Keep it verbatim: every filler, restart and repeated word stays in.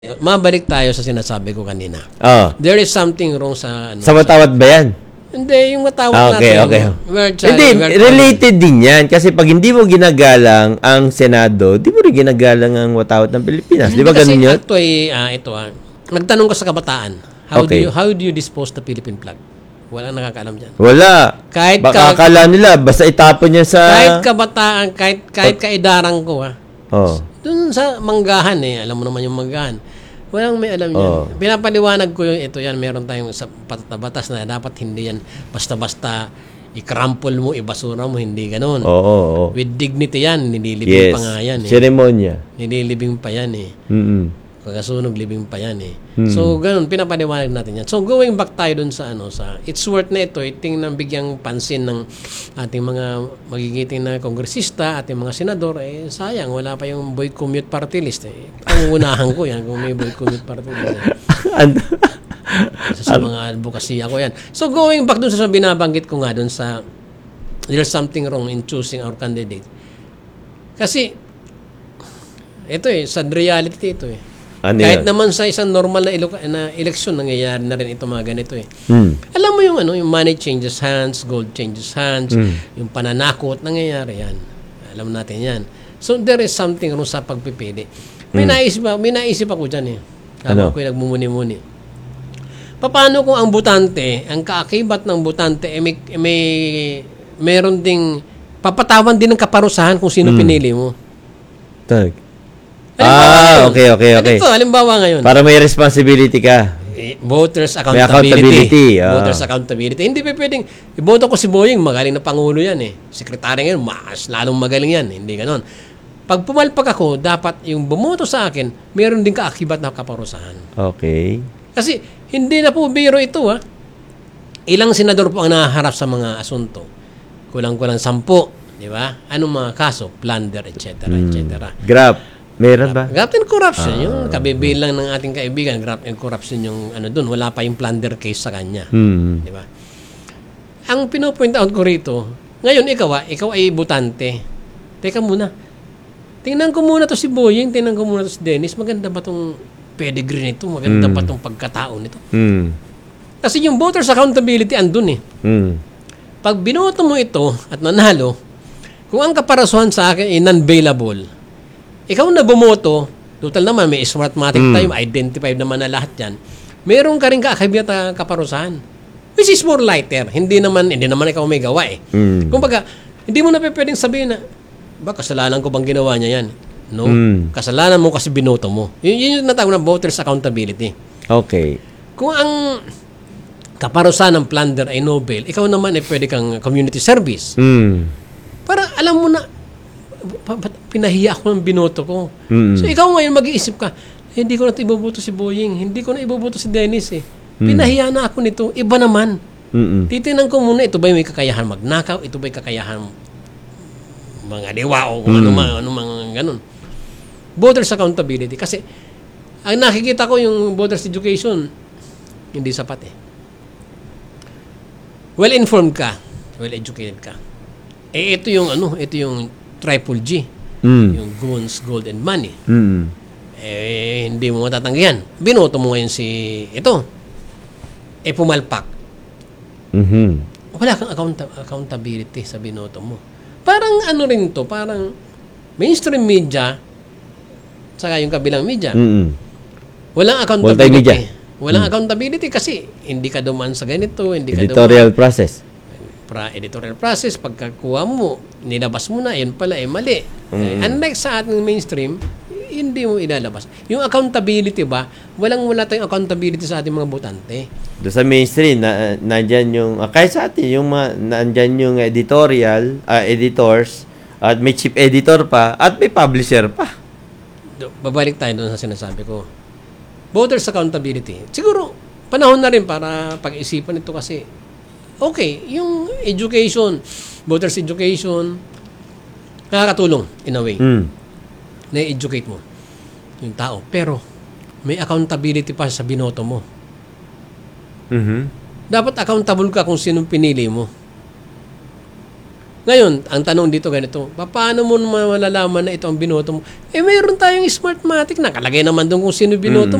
Mabalik tayo sa sinasabi ko kanina. Oh. There is something wrong sa... Ano, Sa watawat ba yan? Hindi, yung watawat Ah, okay, natin. okay. We're child, Hindi, we're related din yan. Kasi pag hindi mo ginagalang ang Senado, di mo rin ginagalang ang watawat ng Pilipinas. Di ba ganun yun? Kasi ito ay, ah, ito ah, nagtanong ko sa kabataan, how Okay. do you how do you dispose the Philippine flag? Walang nakakaalam dyan. Wala. Kahit Baka ka- akala nila, basta itapon niya sa... Kahit kabataan, kahit, kahit kaidarang ko ah, Oh. dun sa manggahan eh, alam mo naman yung manggahan. Walang may alam yan. Oh. Pinapaliwanag ko yung ito yan, meron tayong sa batas na dapat hindi yan basta-basta ikrample mo, ibasura mo, hindi ganun. Oo, oo, oo. With dignity yan, nililibing Yes. pa nga yan eh. Seremonya. Nililibing pa yan eh. Mm-mm. Pagkasunog, libing pa yan eh. Hmm. So, ganun, pinapaliwanag natin yan. So, going back tayo dun sa ano, sa it's worth na ito, itingnan bigyang pansin ng ating mga magigiting na kongresista, ating mga senador, eh, sayang, wala pa yung boy commute party list eh. Pangunahan ko yan kung may boy commute party list eh. Ano? Sa, sa mga advocacy ako yan. So, going back dun sa binabanggit ko nga dun sa there's something wrong in choosing our candidate. Kasi, ito eh, sad reality ito eh. Ano Kahit yan? naman sa isang normal na, ilo- na eleksyon, nangyayari na rin ito mga ganito eh. Hmm. Alam mo yung ano, yung money changes hands, gold changes hands, Mm. yung pananakot, nangyayari yan. Alam natin yan. So there is something wrong sa pagpipili. May naisip ako, may naisip ako dyan eh. Tama Ano? ko yung nagmumuni-muni. Paano kung ang butante, ang kaakibat ng butante, eh, may, may meron ding, papatawan din ng kaparusahan kung sino pinili mo. Tag. Halimbawa Ah, ngayon. okay, okay, okay. Ito, halimbawa ngayon. Para may responsibility ka. Eh, voters May accountability. accountability, ah. Voters accountability. Hindi pa pwedeng, iboto ko si Boying, magaling na Pangulo yan eh. Sekretary ngayon, mas lalong magaling yan. Hindi ganon. Pag pumalpak ako, dapat yung bumoto sa akin, meron din kaakibat na kaparusahan. Okay. Kasi hindi na po biro ito ha. Ilang senador po ang nahaharap sa mga asunto. Kulang-kulang sampu. Di ba? Anong mga kaso? Plunder, et cetera, et cetera. Grab. Meron ba? Graft and corruption, yung kabibilang ng ating kaibigan, graft and corruption yung ano doon, wala pa yung plunder case sa kanya. Hmm. Di ba? Ang pinopoint out ko rito, ngayon ikaw ah, ikaw ay butante. Teka muna. Tingnan ko muna to si Boying, tingnan ko muna to si Dennis, maganda ba tong pedigree nito? Maganda ba tong pagkatao nito? Hmm. Kasi yung voters accountability andun eh. Hmm. Pag binoto mo ito at nanalo, kung ang kaparasuhan sa akin ay non-bailable, ikaw na bumoto, total naman, may smartmatic Mm. tayo, identified naman na lahat yan. Meron ka rin kaakibiyat na kaparusahan. Which is more lighter. Hindi naman, hindi naman ikaw may gawa eh. Mm. Kumbaga, hindi mo na pwedeng sabihin na, ba, kasalanan ko bang ginawa niya yan? No. Mm. Kasalanan mo kasi binoto mo. Yun, yun yung natawag na voters accountability. Okay. Kung ang kaparusahan ng plunder ay Nobel, ikaw naman ay pwede kang community service. Hmm. Para alam mo na, pa- pa- pinahiya ako ng binoto ko. Mm. So ikaw ngayon mag-iisip ka, eh, hindi ko na iboboto si Boying, hindi ko na iboboto si Dennis eh. Pinahiya na ako nito, iba naman. Mm-mm. Titingnan ko muna, ito ba may kakayahan magnakaw, ito ba may kakayahan mga liwa o kung ano man, ano man, ganun. Voters accountability. Kasi, ang nakikita ko yung voters education, hindi sapat eh. Well-informed ka, well-educated ka. Eh, ito yung ano, ito yung triple G. Mm. Yung guns, gold, and money. Mm. Eh, hindi mo matatanggihan. Binoto mo ngayon si, ito, eh pumalpak. Mhm. Wala kang account- accountability sa binoto mo. Parang ano rin to, parang mainstream media, saka yung kabilang media, Mm. walang accountability. Multimedia. Walang accountability kasi hindi ka dumaan sa ganito, hindi ka Editorial process. pra editorial process, pagkakuha mo, nilabas mo na, yun pala, eh, mali. Eh, unlike sa ating mainstream, hindi mo ilalabas. Yung accountability ba, walang-wala tayong accountability sa ating mga botante. Doon sa mainstream, na, nandyan yung, ah, kahit sa atin, yung mga, nandyan yung editorial, ah, editors, at may chief editor pa, at may publisher pa. Do- Babalik tayo doon sa sinasabi ko. Voters accountability. Siguro, panahon na rin para pag-isipan ito kasi, okay, yung education, voters education, nakakatulong in a way. Mm. Na-educate mo yung tao. Pero, may accountability pa sa binoto mo. Mhm. Dapat accountable ka kung sinong pinili mo. Ngayon, ang tanong dito ganito, paano mo malalaman na ito ang binoto mo? Eh, mayroon tayong Smartmatic, nakalagay naman doon kung sino binoto